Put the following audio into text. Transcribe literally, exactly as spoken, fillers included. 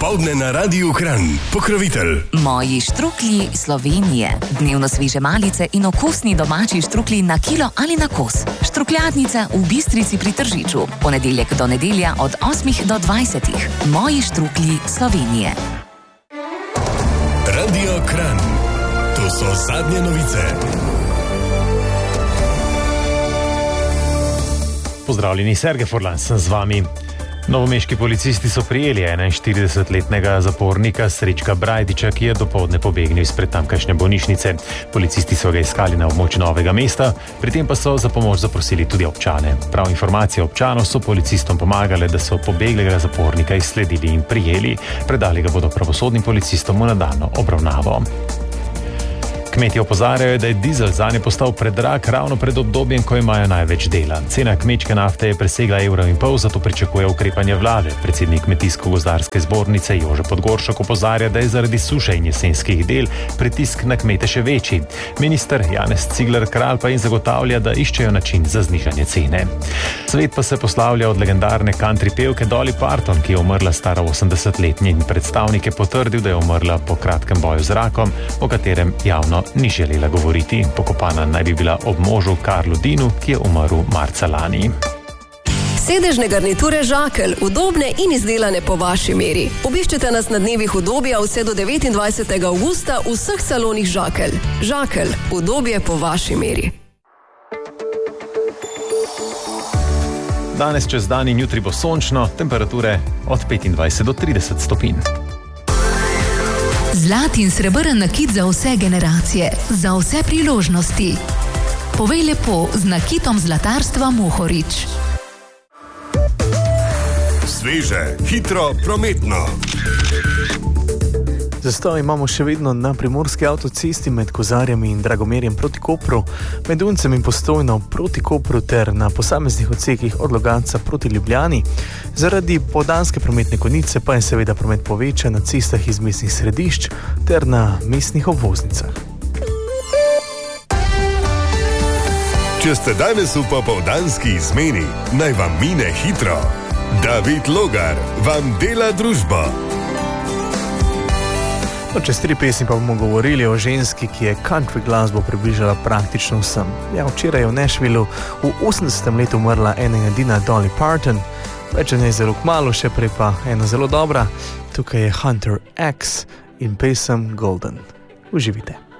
Popoldne na Radiu Kranj. Pokrovitelj Moji štruklji Slovenije. Dnevno sveže malice in okusni domači štruklji na kilo ali na kos. Štrukljadnica v Bistrici pri Tržiču. Ponedeljek do nedelja od osmih do dvajsetih. Moji štruklji Slovenije. Radio Kranj. To so zadnje novice. Pozdravljeni, Sergej Furlan sem z vami. Novomeški policisti so prijeli enainštiridesetletnega zapornika Srečka Brajdiča, ki je dopoldne pobegnil izpred tamkajšnje bolnišnice. Policisti so ga iskali na območju Novega mesta, pri tem pa so za pomoč zaprosili tudi občane. Prav informacije občanov so policistom pomagale, da so pobeglega zapornika izsledili in prijeli. Predali ga bodo pravosodnim policistom v nadaljnjo obravnavo. Kmetje opozarjajo, da je dizel zanje postal predrag ravno pred obdobjem, ko imajo največ dela. Cena kmečke nafte je presegla evro in pol, zato pričakuje ukrepanje vlade. Predsednik Kmetijsko-gozdarske zbornice Jože Podgoršek opozarja, da je zaradi suše in jesenskih del pritisk na kmete še večji. Minister Janez Cigler Kralj pa jim zagotavlja, da iščejo način za znižanje cene. Svet pa se poslavlja od legendarne country pevke Dolly Parton, ki je umrla stara osemdeset let. Njen predstavnik je potrdil, da je umrla po kratkem boju z rakom, o katerem javno ni želela govoriti. Pokopana naj bi bila ob možu Karlu Dinu, ki je umrl marca lani. Sedežne garniture Žakelj, udobne in izdelane po vaši meri. Obiščite nas na dnevih udobja vse do devetindvajsetega avgusta v vseh salonih Žakelj. Žakelj, udobje po vaši meri. Danes čez dan in jutri bo sončno, temperature od petindvajset do trideset stopinj. Zlat in srebrn nakit za vse generacije, za vse priložnosti. Povej lepo z nakitom zlatarstva Mohorič. Sveže, hitro, prometno. Zastoj imamo še vedno na primorski avtocesti med Kozarjami in Dragomerjem proti Kopru, med Uncem in Postojno proti Kopru ter na posameznih odsekih od Logatca proti Ljubljani. Zaradi popoldanske prometne konice pa je seveda promet povečan na cestah iz mestnih središč ter na mestnih obvoznicah. Če ste danes v popoldanski izmeni, naj vam mine hitro. David Logar vam dela družbo. No, čez tri pesmi pa bomo govorili o ženski, ki je country glasbo približala praktično vsem. Ja, včeraj je v Nashvillu v osemdesetem letu umrla ena edina Dolly Parton, več ne zelo kmalu, še prej pa ena zelo dobra. Tukaj je Hunter X in pesem Golden. Uživite.